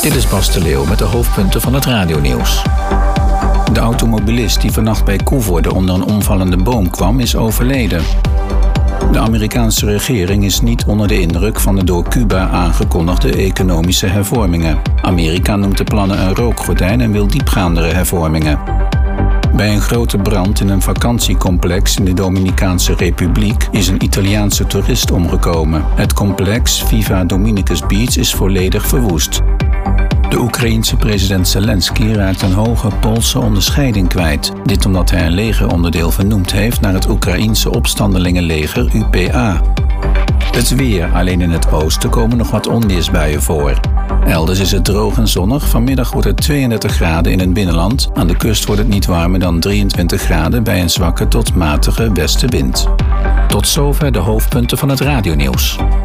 Dit is Bas de Leeuw met de hoofdpunten van het radionieuws. De automobilist die vannacht bij Koevoorde onder een omvallende boom kwam, is overleden. De Amerikaanse regering is niet onder de indruk van de door Cuba aangekondigde economische hervormingen. Amerika noemt de plannen een rookgordijn en wil diepgaandere hervormingen. Bij een grote brand in een vakantiecomplex in de Dominicaanse Republiek is een Italiaanse toerist omgekomen. Het complex Viva Dominicus Beach is volledig verwoest. De Oekraïense president Zelensky raakt een hoge Poolse onderscheiding kwijt. Dit omdat hij een legeronderdeel vernoemd heeft naar het Oekraïense opstandelingenleger UPA. Het weer, alleen in het oosten komen nog wat onweersbuien voor. Elders is het droog en zonnig. Vanmiddag wordt het 32 graden in het binnenland. Aan de kust wordt het niet warmer dan 23 graden bij een zwakke tot matige westenwind. Tot zover de hoofdpunten van het radionieuws.